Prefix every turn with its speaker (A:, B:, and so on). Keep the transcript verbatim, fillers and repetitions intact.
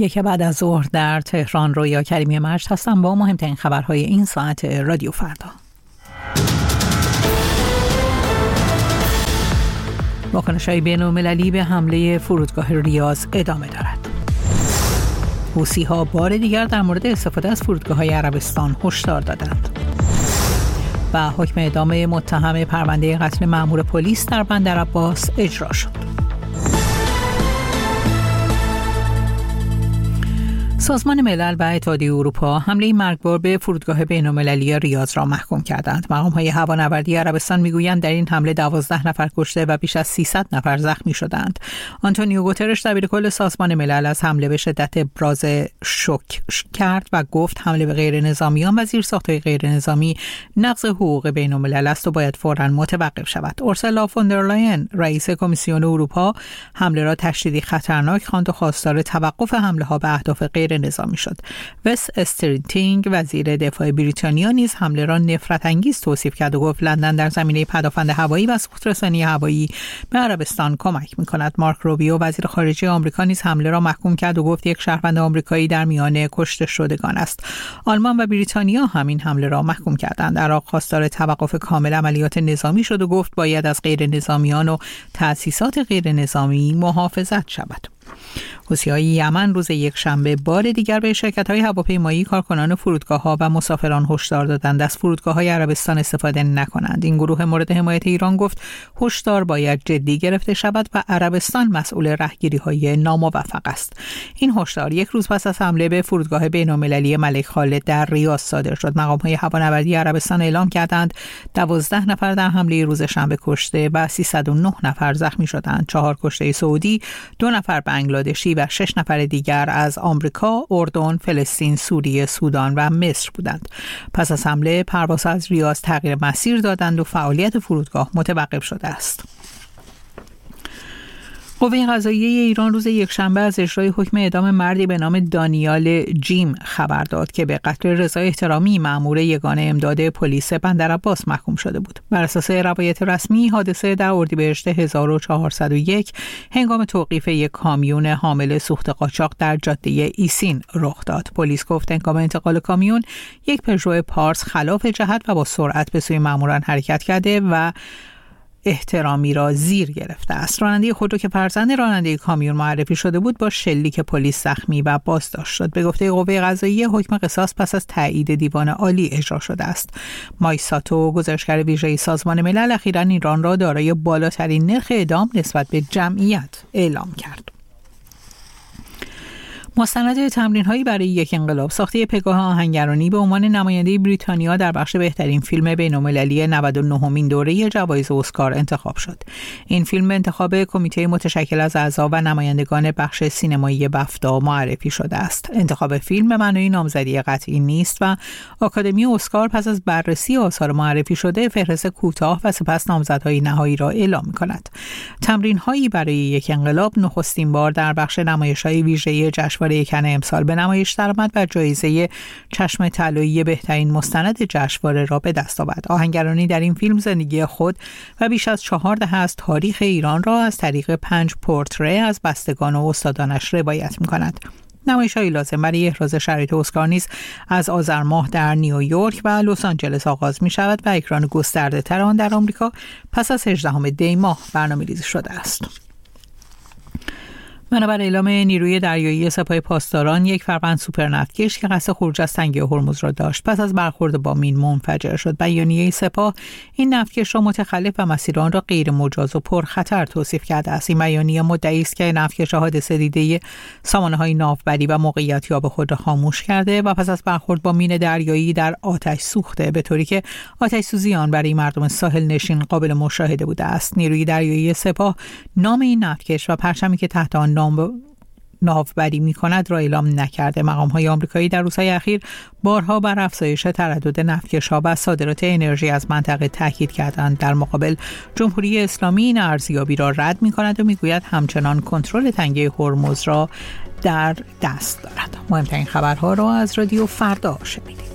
A: یک بعد از ظهر در تهران رویا کریمی مجد هستم با مهمترین خبرهای این ساعت رادیو فردا. واکنش‌های بین‌المللی به حمله فرودگاه ریاض ادامه دارد. حوثی‌ها بار دیگر در مورد استفاده از فرودگاه‌های عربستان هشدار دادند. و حکم اعدام متهم پرونده قتل مأمور پلیس در بندرعباس اجرا شد. سازمان ملل و اتحادیه اروپا حمله مرگبار به فرودگاه بین‌المللی ریاض را محکوم کردند. مقام‌های هوانوردی عربستان میگویند در این حمله دوازده نفر کشته و بیش از سیصد نفر زخمی شدند. آنتونیو گوترش دبیرکل سازمان ملل از حمله به شدت ابراز شوک کرد و گفت حمله به غیر نظامیان و زیرساخت‌های غیر نظامی نقض حقوق بین‌الملل است و باید فوراً متوقف شود. اورسولا فوندرلاین رئیس کمیسیون اروپا حمله را تشدیدی خطرناک خواند و خواستار توقف حمله‌ها به اهداف غیر نظامی شد. وست استریتینگ وزیر دفاع بریتانیا نیز حمله را نفرت انگیز توصیف کرد و گفت لندن در زمینه پدافند هوایی و سوخت‌رسانی هوایی به عربستان کمک می‌کند. مارک روبیو وزیر خارجه آمریکا نیز حمله را محکوم کرد و گفت یک شهروند آمریکایی در میان کشته شدگان است. آلمان و بریتانیا همین حمله را محکوم کردند. عراق خواستار توقف کامل عملیات نظامی شد و گفت باید از غیر نظامیان و تأسیسات غیر نظامی محافظت شود. حوثی‌های یمن روز یک شنبه بار دیگر به شرکت‌های هواپیمایی، کارکنان فرودگاه‌ها و مسافران هشدار دادند از فرودگاه‌های عربستان استفاده نکنند. این گروه مورد حمایت ایران گفت هشدار باید جدی گرفته شود و عربستان مسئول رهگیری‌های ناموفق است. این هشدار یک روز پس از حمله به فرودگاه بین‌المللی ملک خالد در ریاض صادر شد. مقام‌های هوانوردی عربستان اعلام کردند دوازده نفر در حمله روز شنبه کشته و سیصد و نه نفر زخمی شدند. چهار کشته سعودی، دو نفر بنگلادشی و شش نفر دیگر از آمریکا، اردن، فلسطین، سوریه، سودان و مصر بودند. پس از حمله پروازها از ریاض تغییر مسیر دادند و فعالیت فرودگاه متوقف شده است. قوه قضاییه ایران روز یکشنبه از اجرای حکم اعدام مردی به نام دانیال جیم خبر داد که به قتل رضا احترامی مأمور یگان امداد پلیس بندرعباس محکوم شده بود. بر اساس روایت رسمی حادثه در اردیبهشت هزار و چهارصد و یک هنگام توقیف یک کامیون حامل سوخت قاچاق در جاده ایسین رخ داد. پلیس گفت هنگام انتقال کامیون یک پژو پارس خلاف جهت و با سرعت به سوی مأموران حرکت کرده و احترامی را زیر گرفته است. راننده خودرو که فرزند راننده کامیون معرفی شده بود با شلیک پلیس زخمی و بازداشت شد. به گفته قوه قضاییه حکم قصاص پس از تایید دیوان عالی اجرا شده است. مایساتو گزارشگر ویژه سازمان ملل اخیراً ایران را دارای بالاترین نرخ اعدام نسبت به جمعیت اعلام کرد. مستند تمرین‌هایی برای یک انقلاب ساخته پگاه آهنگرانی به عنوان نماینده بریتانیا در بخش بهترین فیلم بین‌المللی نود و نهمین دوره جوایز اسکار انتخاب شد. این فیلم به انتخاب کمیته متشکل از اعضا و نمایندگان بخش سینمایی بفتا معرفی شده است. انتخاب فیلم به معنای نامزدی قطعی نیست و آکادمی اسکار پس از بررسی آثار معرفی شده فهرست کوتاه و سپس نامزدهای نهایی را اعلام می‌کند. تمرین‌هایی برای یک انقلاب نخستین بار در بخش نمایش‌های ویژه جشن کن امسال به نمایش درآمد و جایزه چشم طلایی بهترین مستند جشنواره را به دست آورد. آهنگرانی در این فیلم زندگی خود و بیش از چهار دهه از تاریخ ایران را از طریق پنج پورتره از بستگان و استادانش روایت می‌کند. نمایش‌های لازم برای احراز شرایط اسکار نیز از آذر ماه در نیویورک و لس آنجلس آغاز می‌شود و اکران گسترده‌تر آن در آمریکا پس از هجدهم دی ماه برنامه‌ریزی شده است. بنابر اعلام نیروی دریایی سپاه پاسداران، یک فروند سوپرنفتکش که قصد خروج از تنگه هرمز را داشت پس از برخورد با مین منفجر شد. بیانیه سپاه این نفتکش را متخلف و مسیر آن را غیر مجاز و پرخطر توصیف کرده است. این بیانیه مدعی است که نفتکش حادثه دیده سامانه‌های ناوبری و موقعیت‌یاب خود را خاموش کرده و پس از برخورد با مین دریایی در آتش سوخته، به طوری که آتش سوزی آن برای مردم ساحل نشین قابل مشاهده بوده است. نیروی دریایی سپاه نام این نفتکش و پرچمی که تحت آن ناوبری می کند را اعلام نکرده. مقام‌های آمریکایی در روزهای اخیر بارها بر افزایش تردد نفتکش‌ها و صادرات انرژی از منطقه تاکید کردند. در مقابل جمهوری اسلامی این ارزیابی را رد می کند و می گوید همچنان کنترل تنگه هرمز را در دست دارد. مهمترین خبرها را از رادیو فردا شنیدید.